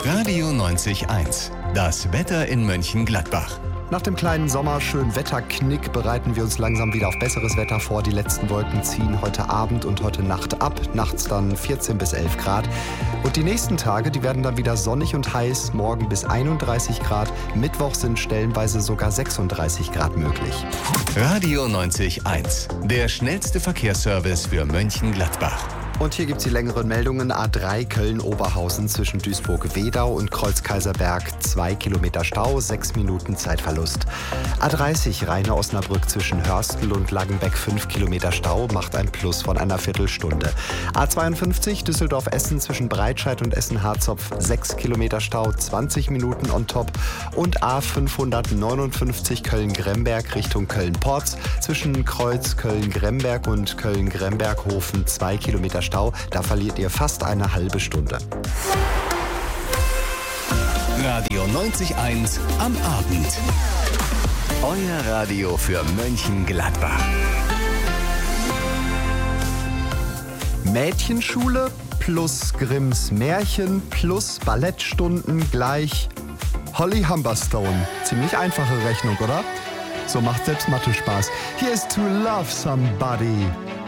Radio 90.1. Das Wetter in Mönchengladbach. Nach dem kleinen Sommerschönwetterknick bereiten wir uns langsam wieder auf besseres Wetter vor. Die letzten Wolken ziehen heute Abend und heute Nacht ab. Nachts dann 14 bis 11 Grad. Und die nächsten Tage, die werden dann wieder sonnig und heiß. Morgen bis 31 Grad. Mittwoch sind stellenweise sogar 36 Grad möglich. Radio 90.1. Der schnellste Verkehrsservice für Mönchengladbach. Und hier gibt es die längeren Meldungen. A3 Köln-Oberhausen zwischen Duisburg-Wedau und Kreuz-Kaiserberg. 2 Kilometer Stau, 6 Minuten Zeitverlust. A30 Rheine-Osnabrück zwischen Hörstel und Langenbeck. 5 Kilometer Stau, macht ein Plus von einer Viertelstunde. A52 Düsseldorf-Essen zwischen Breitscheid und Essen-Harzopf. 6 Kilometer Stau, 20 Minuten on top. Und A559 Köln-Gremberg Richtung Köln-Porz zwischen Kreuz Köln-Gremberg und Köln-Gremberg-Hofen. 2 Kilometer Stau, da verliert ihr fast eine halbe Stunde. Radio 90.1 am Abend. Euer Radio für Mönchengladbach. Mädchenschule plus Grimms Märchen plus Ballettstunden gleich Holly Humberstone. Ziemlich einfache Rechnung, oder? So macht selbst Mathe Spaß. Hier ist To Love Somebody.